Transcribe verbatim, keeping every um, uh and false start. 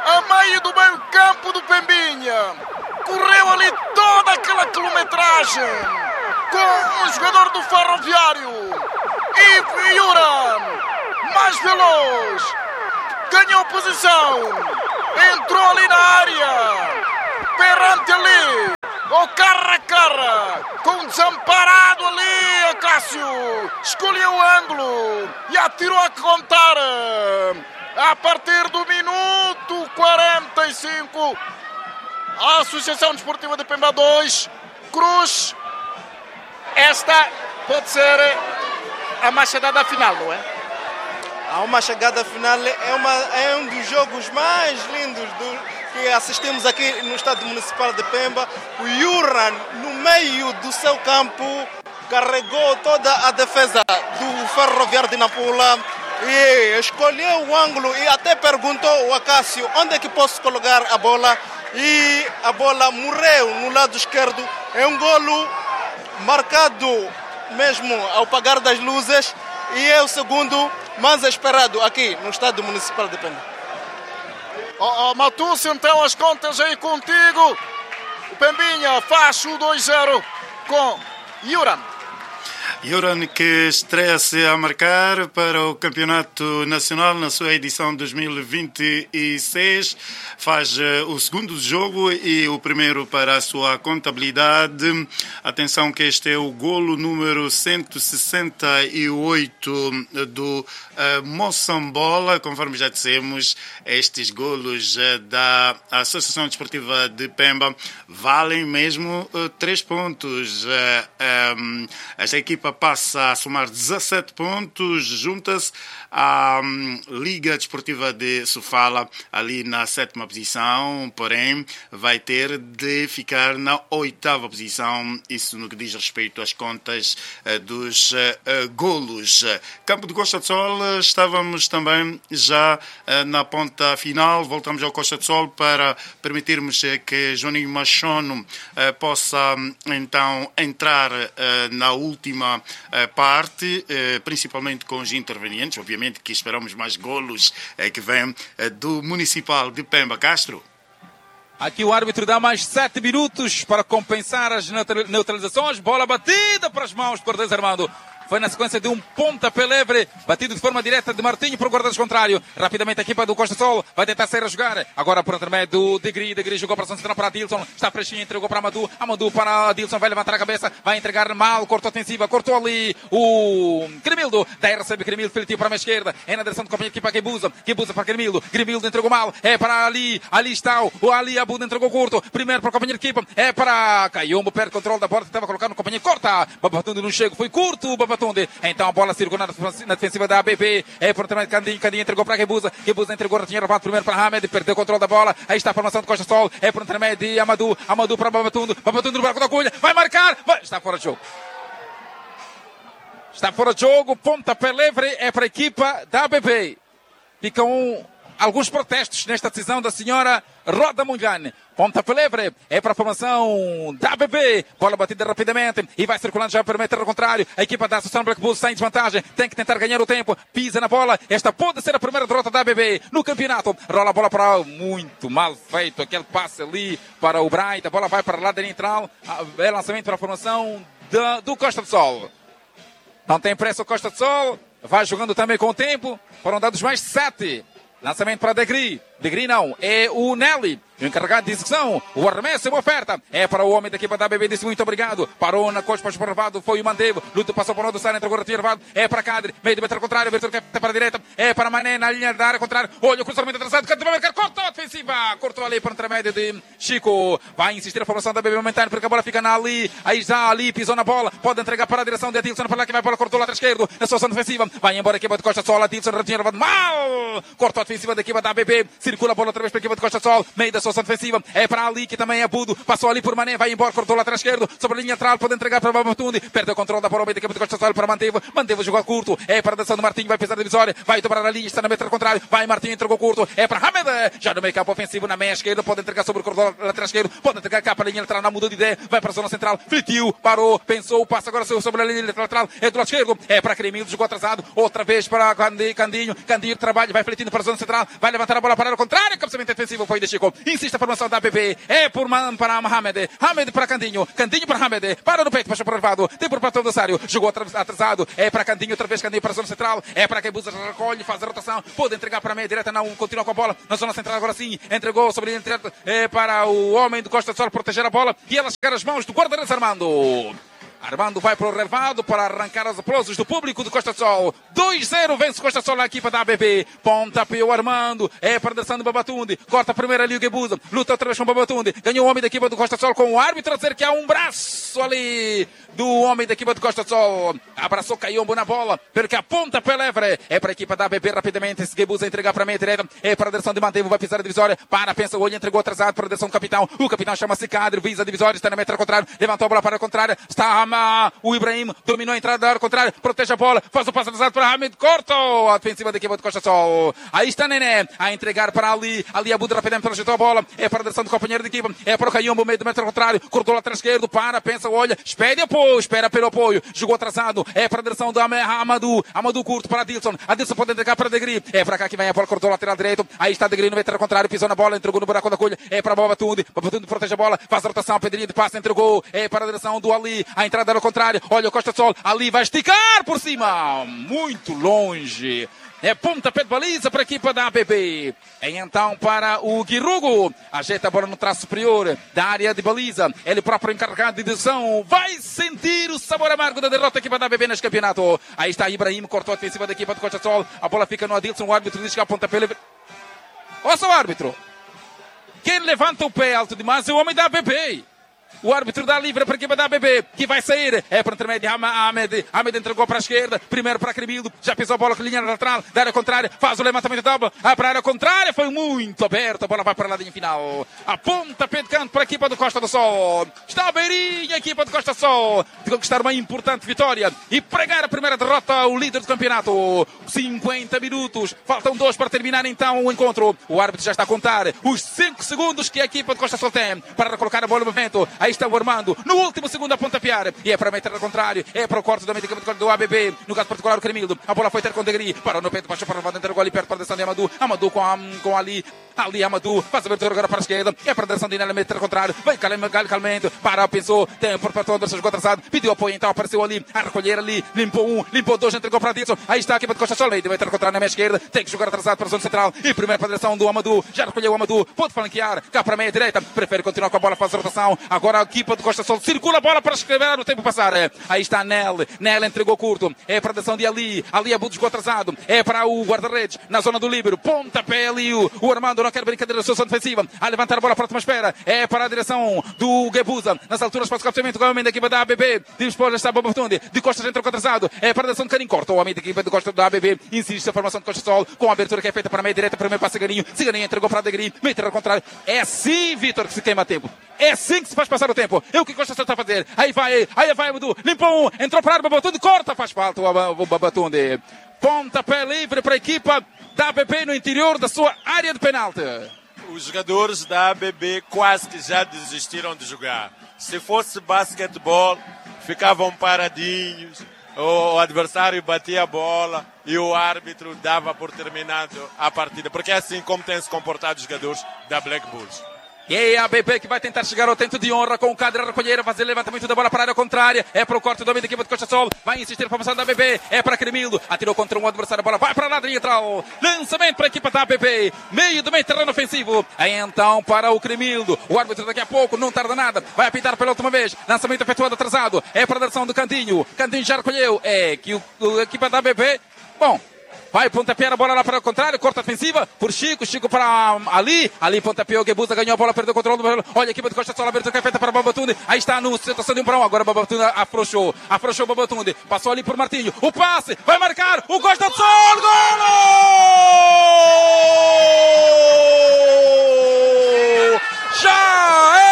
a meio do meio campo do Pembinha. Correu ali toda aquela quilometragem com um jogador do Ferroviário. E Yuran, mais veloz, ganhou posição, entrou ali na área, perante ali, o cara a cara, com um desamparado ali, Cássio, escolheu o ângulo e atirou a contar. A partir do minuto quarenta e cinco, a Associação Desportiva de Pemba dois, Cruz. Esta pode ser a mais chegada final, não é? Há uma chegada final, é, uma, é um dos jogos mais lindos do, que assistimos aqui no Estádio Municipal de Pemba. O Yuran, no meio do seu campo, carregou toda a defesa do Ferroviário de Nampula e escolheu o ângulo e até perguntou ao Cássio onde é que posso colocar a bola, e a bola morreu no lado esquerdo. É um golo marcado mesmo ao apagar das luzes e é o segundo mais esperado aqui no Estádio Municipal de Pemba. Oh, oh, Matusse, então as contas aí contigo. O Pembinha faz o dois zero com Yuran. Yuran, que estreia-se a marcar para o Campeonato Nacional na sua edição dois mil e vinte e seis. Faz uh, o segundo jogo e o primeiro para a sua contabilidade. Atenção que este é o golo número cento e sessenta e oito do uh, Moçambola. Conforme já dissemos, estes golos uh, da Associação Desportiva de Pemba valem mesmo uh, três pontos. Uh, um, esta equipa passa a somar dezassete pontos, junta-se à um, Liga Desportiva de Sofala, ali na sétima posição, porém vai ter de ficar na oitava posição, isso no que diz respeito às contas uh, dos uh, uh, golos. Campo de Costa de Sol, estávamos também já uh, na ponta final, voltamos ao Costa de Sol para permitirmos uh, que Joaninho Machono uh, possa então entrar uh, na última uh, parte, uh, principalmente com os intervenientes. Obviamente que esperamos mais golos uh, que vêm uh, do Municipal de Pemba. Castro. Aqui o árbitro dá mais sete minutos para compensar as neutralizações. Bola batida para as mãos por Desarmando. Foi na sequência de um pontapé livre, batido de forma direta de Martinho para o guarda-redes contrário. Rapidamente a equipa do Costa Sol vai tentar sair a jogar. Agora por intermédio do Degri. Degri jogou para a central para Adilson. Está fresquinho, entregou para Amadou. Amadou para Adilson, vai levantar a cabeça. Vai entregar mal, cortou ofensiva. Cortou ali o Cremildo. Daí recebe Cremildo, filho para a esquerda. É na direção do companheiro de equipa Guibuza. Guibuza para Cremildo. Cremildo entregou mal. É para ali. Ali está o Ali Abuda, entregou curto. Primeiro para o companheiro de equipa. É para Caiumbo, perde controle da bola. Tentava colocar no companheiro. Corta. Babatunde não chega. Foi curto o Babatunde. Então bola circulando na defensiva da A B B. É por trás de Candinho. Candinho entregou para Guibuza. Guibuza entregou. Tinha roubado primeiro para Hamed. Perdeu o controle da bola. Aí está a formação do Costa Sol. É por intermédio de Amadou. Amadou para Babatundo. Babatundo no barco da Cunha. Vai marcar. Vai. Está fora de jogo. Está fora de jogo. Pontapé livre é para a equipa da A B B. Ficam alguns protestos nesta decisão da senhora Roda Mungane. Pontapé livre é para a formação da A B B. Bola batida rapidamente e vai circulando já para o meter ao contrário. A equipa da Associação Black Bulls sem desvantagem. Tem que tentar ganhar o tempo. Pisa na bola. Esta pode ser a primeira derrota da A B B no campeonato. Rola a bola para... Muito mal feito aquele passe ali para o Bright. A bola vai para a lateral central. É lançamento para a formação da, do Costa do Sol. Não tem pressa o Costa do Sol. Vai jogando também com o tempo. Foram dados mais sete. Lançamento para Degri. Degri não, é o Nelly, o encarregado de execução. O arremesso é uma oferta. É para o homem da equipa da A B B. Disse muito obrigado. Parou na costa para o Esparvado. Foi o Manteve. Luta passou para o Nodo, entregou o Retirvado. É para Cadre. Meio de meter ao contrário. Abertura que é para a direita. É para Mané na linha da área contrária. Olha o cruzamento atrasado. Canto vai marcar. Cortou a defensiva. Cortou ali para o intermédio de Chico. Vai insistir a formação da A B B momentânea porque a bola fica na ali. Aí já ali pisou na bola. Pode entregar para a direção de Adilson. Para lá que vai para o cortou o lado esquerdo. Na solução defensiva. Vai embora a equipa de Costa Sol. Adilson Retirvado. Mal. Cortou a defensiva da equipa da A B B. Circula a bola outra vez para a equipa de Costa Sol. Meio da solução defensiva. É para ali que também é Budo. Passou ali por Mané. Vai embora. Cortou o lateral esquerdo. Sobre a linha lateral. Pode entregar para Babatunde. Perde o controle da bola. Meio da equipa de Costa Sol para Manteve. Manteve jogou curto. É para a direção do Martinho. Vai pisar a divisória. Vai dobrar a linha. Está na metra contrária. Vai Martinho. Entregou curto. É para Hamed. Já no meio campo ofensivo. Na meia esquerda. Pode entregar sobre o corredor lateral esquerdo. Pode entregar cá para a linha lateral. Não mudou de ideia. Vai para a zona central. Flitiu. Parou. Pensou. Passa agora sobre a linha lateral. É do lado esquerdo. É para Cremildo. Jogou atrasado. Outra vez para Candinho. Candinho. Candinho trabalha. Vai fletindo para a zona central. Vai levantar a bola para ao contrário, cabeceamento defensivo foi de Chico. Insiste a formação da A B B. É por Man para Mohamed. Mohamed para Candinho. Candinho para Mohamed. Para no peito, passou para o Revado. Tem por parte do adversário. Jogou atrasado. É para Candinho, outra vez Candinho para a zona central. É para Gebuza, recolhe, faz a rotação. Pode entregar para a meia direta, não. Continua com a bola na zona central. Agora sim, entregou sobre a direita. É para o homem do Costa do Sol proteger a bola. E ela chegar às mãos do guarda-redes Armando. Armando vai para o relevado para arrancar os aplausos do público do Costa do Sol. dois a zero vence Costa do Sol na equipa da A B B. Pontapeou Armando. É para a direção do Babatunde. Corta a primeira ali o Gebuza. Luta outra vez com o Babatunde. Ganhou o homem da equipa do Costa do Sol com o árbitro a dizer que há um braço ali do homem da equipa do Costa do Sol. Abraçou Caiombo na bola. Porque a pontapé livre. É para a equipa da A B B rapidamente. Esse Gebuza entregar para a meia direita. É para a direção de Mantevo. Vai pisar a divisória. Para, pensa o olho. Entregou atrasado para a direção do capitão. O capitão chama-se Cadre. Visa a divisória. Está na metra contrária. Levantou a bola para a contrária. Está a... o Ibrahim. Dominou a entrada da área contrária, protege a bola, faz o passo atrasado para Hamid, corta a defensiva da equipa de Costa Sol. Aí está Nené a entregar para Ali, Ali Abud rapidamente projetou a bola, é para a direção do companheiro de equipa, é para o Caiombo, meio do metro contrário, cortou lá atrás esquerdo, para, pensa, olha, espera apoio, espera pelo apoio, jogou atrasado, é para a direção do Amadou, Amadou curto para Adilson, Adilson pode entregar para Degri, é para cá que vem a bola, cortou o lateral direito, aí está Degri no metro contrário, pisou na bola, entregou no buraco da colha, é para Babatunde, Babatunde protege a bola, faz a rotação, Pedrinho de passe, entregou, é para a direção do Ali, a entrada ao contrário, olha o Costa Sol, Ali vai esticar por cima, muito longe. É pontapé de baliza para a equipa da A B B. E então para o Guirugo. Ajeita a bola no traço superior da área de baliza. Ele próprio encarregado de direção. Vai sentir o sabor amargo da derrota da equipa da A B B neste campeonato. Aí está Ibrahim, cortou a defensiva da equipa do Costa Sol. A bola fica no Adilson. O árbitro diz que a pontapé livre. Ouça o árbitro. Quem levanta o pé alto demais é o homem da A B B. O árbitro dá livre para a equipa da A B B, que vai sair. É para o intermédio de Ahmed. Ahmed entregou para a esquerda. Primeiro para Cremildo. Já pisou a bola com a linha lateral. Da área contrária. Faz o levantamento da bola. Ah, para a área contrária. Foi muito aberto. A bola vai para a linha final. A ponta pé de canto para a equipa do Costa do Sol. Está a beirinha a equipa do Costa do Sol de conquistar uma importante vitória e pregar a primeira derrota ao líder do campeonato. cinquenta minutos. Faltam dois para terminar então o encontro. O árbitro já está a contar os cinco segundos que a equipa do Costa do Sol tem para colocar a bola no movimento. Aí está o Armando, no último segundo a pontapear, e é para meter ao contrário, é para o corte do meio do A B B, no caso particular o Cremildo, a bola foi ter com o Degri, parou no peito, baixou para o lado, entregou ali perto para a direção de Amadou, Amadou com, a, com Ali, Ali Amadou, faz a abertura agora para a esquerda, é para a direção de Inela, meter ao contrário, vai calmamente, para, pensou, tem por parte do jogou atrasado, pediu apoio, então apareceu ali, a recolher ali, limpou um, limpou dois, entregou para a Dilson, aí está a equipa de Costa Sol, meio meter ao contrário na meia esquerda, tem que jogar atrasado para a zona central, e primeiro para a direção do Amadou, já recolheu o Amadou, pode flanquear, cá para a meia direita, prefere continuar com a bola, faz a rotação, agora a equipa de Costa Sol circula a bola para escrever o tempo passar. Aí está Nel. Nel entregou curto. É para a direção de Ali. Ali Abud jogou atrasado. É para o guarda-redes na zona do líbero. Pontapé ali. O, o Armando não quer brincadeira da sua zona defensiva. A levantar a bola para a última espera. É para a direção do Gebuza. Nas alturas para o captamento. O homem da equipa da A B B. Depois está Boba Babatunde. De Costas entrou atrasado. É para a direção de Carim. Corta o homem da equipa de Costa da A B B. Insiste a formação de Costa Sol. Com a abertura que é feita para a meia direita. Primeiro para Ciganinho. Ciganinho entregou para a Degri. Meter ao contrário. É assim, Vitor, que se queima tempo. É assim que se faz passar o tempo. É o que Costa Sol está a fazer. Aí vai, aí vai, Abdu, limpou um, entrou para a área, Babatunde, corta, faz falta o Babatunde. Pontapé livre para a equipa da A B B no interior da sua área de penalti. Os jogadores da A B B quase que já desistiram de jogar. Se fosse basquetebol, ficavam paradinhos, o adversário batia a bola e o árbitro dava por terminado a partida, porque é assim como têm se comportado os jogadores da Black Bulls. E aí a A B B que vai tentar chegar ao tento de honra com o Cadre a recolher, fazer levantamento da bola para a área contrária. É para o corte do homem da equipa de Costa Sol. Vai insistir a formação da A B B. É para Cremildo. Atirou contra um adversário. A bola vai para a linha lateral. Lançamento para a equipa da A B B. Meio do meio terreno ofensivo. Aí então para o Cremildo. O árbitro daqui a pouco, não tarda nada. Vai apitar pela última vez. Lançamento efetuado atrasado. É para a direção do Cantinho. Cantinho já recolheu. É que o, a equipa da A B B... Bom... Vai pontapear a bola lá para o contrário, corta ofensiva por Chico, Chico para Ali, Ali pontapeou, Gebuza ganhou a bola, perdeu o controle do bola. Olha a equipa de Costa Sol, abertura que é feita para Babatunde. Aí está no situação de um para um, agora Babatunde afrouxou, afrouxou Babatunde, passou ali por Martinho, o passe, vai marcar, o Costa Sol, golo! Já é